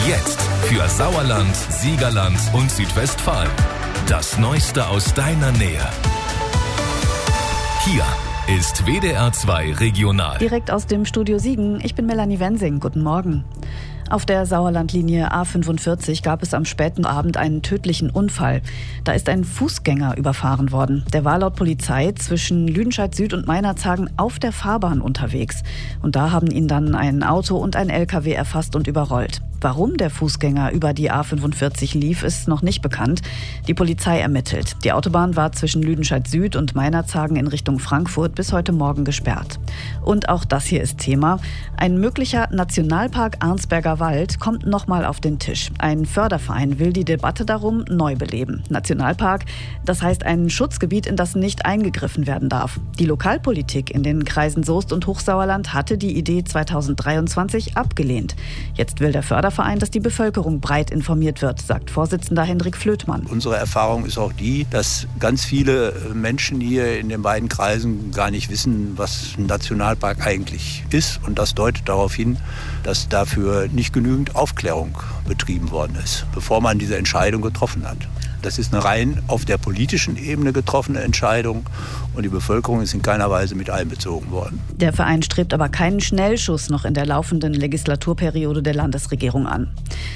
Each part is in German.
Jetzt für Sauerland, Siegerland und Südwestfalen. Das Neueste aus deiner Nähe. Hier ist WDR 2 Regional. Direkt aus dem Studio Siegen. Ich bin Melanie Wensing. Guten Morgen. Auf der Sauerlandlinie A45 gab es am späten Abend einen tödlichen Unfall. Da ist ein Fußgänger überfahren worden. Der war laut Polizei zwischen Lüdenscheid Süd und Meinerzhagen auf der Fahrbahn unterwegs. Und da haben ihn dann ein Auto und ein LKW erfasst und überrollt. Warum der Fußgänger über die A45 lief, ist noch nicht bekannt. Die Polizei ermittelt. Die Autobahn war zwischen Lüdenscheid Süd und Meinerzhagen in Richtung Frankfurt bis heute Morgen gesperrt. Und auch das hier ist Thema. Ein möglicher Nationalpark Arnsberger Wald kommt nochmal auf den Tisch. Ein Förderverein will die Debatte darum neu beleben. Nationalpark, das heißt ein Schutzgebiet, in das nicht eingegriffen werden darf. Die Lokalpolitik in den Kreisen Soest und Hochsauerland hatte die Idee 2023 abgelehnt. Jetzt will der Förderverein, dass die Bevölkerung breit informiert wird, sagt Vorsitzender Hendrik Flöthmann. Unsere Erfahrung ist auch die, dass ganz viele Menschen hier in den beiden Kreisen gar nicht wissen, was ein Nationalpark eigentlich ist. Und das deutet darauf hin, dass dafür nicht genügend Aufklärung betrieben worden ist, bevor man diese Entscheidung getroffen hat. Das ist eine rein auf der politischen Ebene getroffene Entscheidung und die Bevölkerung ist in keiner Weise mit einbezogen worden. Der Verein strebt aber keinen Schnellschuss noch in der laufenden Legislaturperiode der Landesregierung an.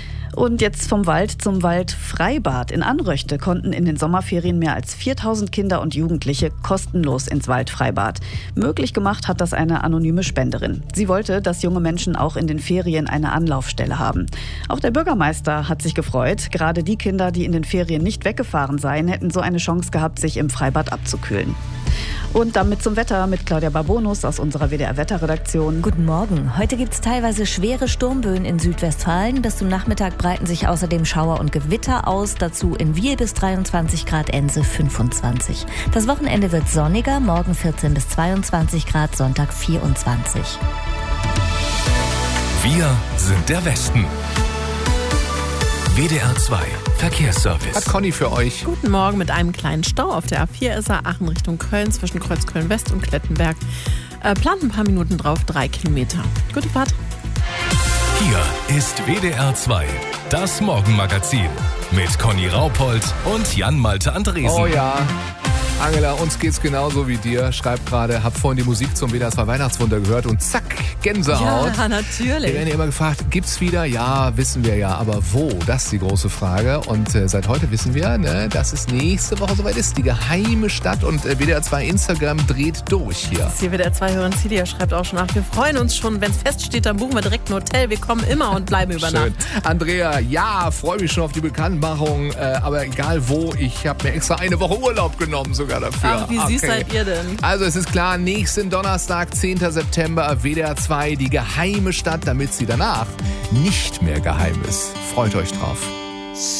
Und jetzt vom Wald zum Waldfreibad. In Anröchte konnten in den Sommerferien mehr als 4000 Kinder und Jugendliche kostenlos ins Waldfreibad. Möglich gemacht hat das eine anonyme Spenderin. Sie wollte, dass junge Menschen auch in den Ferien eine Anlaufstelle haben. Auch der Bürgermeister hat sich gefreut. Gerade die Kinder, die in den Ferien nicht weggefahren seien, hätten so eine Chance gehabt, sich im Freibad abzukühlen. Und damit zum Wetter mit Claudia Barbonus aus unserer WDR-Wetterredaktion. Guten Morgen. Heute gibt es teilweise schwere Sturmböen in Südwestfalen. Bis zum Nachmittag breiten sich außerdem Schauer und Gewitter aus. Dazu in Wiel bis 23 Grad, Ense 25. Das Wochenende wird sonniger, morgen 14 bis 22 Grad, Sonntag 24. Wir sind der Westen. WDR 2 Verkehrsservice. Hat Conny für euch. Guten Morgen. Mit einem kleinen Stau auf der A4 ist er Aachen Richtung Köln zwischen Kreuzköln West und Klettenberg. Plant ein paar Minuten drauf, 3 Kilometer. Gute Fahrt. Hier ist WDR 2, das Morgenmagazin mit Conny Raupold und Jan-Malte Andresen. Oh ja, Angela, uns geht's genauso wie dir. Schreibt gerade, hab vorhin die Musik zum WDR 2 Weihnachtswunder gehört und zack, Gänsehaut. Ja, natürlich. Wir werden ja immer gefragt, gibt's wieder? Ja, wissen wir ja, aber wo? Das ist die große Frage. Und seit heute wissen wir, dass es nächste Woche soweit ist. Die geheime Stadt und WDR 2 Instagram dreht durch hier. Das ist hier WDR 2 Hören Celia schreibt auch schon nach. Wir freuen uns schon, wenn es feststeht, dann buchen wir direkt ein Hotel. Wir kommen immer und bleiben über Nacht. Andrea, ja, freue mich schon auf die Bekanntmachung. Aber egal wo, ich habe mir extra eine Woche Urlaub genommen sogar dafür. Ach, wie süß seid ihr denn? Also es ist klar, nächsten Donnerstag, 10. September, WDR 2, die geheime Stadt, damit sie danach nicht mehr geheim ist. Freut euch drauf.